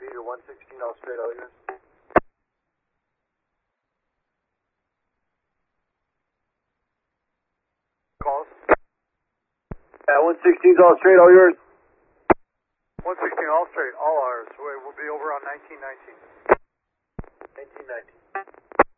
Beater 116, all straight, all yours. Calls. Yeah, 116's all straight, all yours. 116 all straight, all ours. We'll be over on 1919. 1919.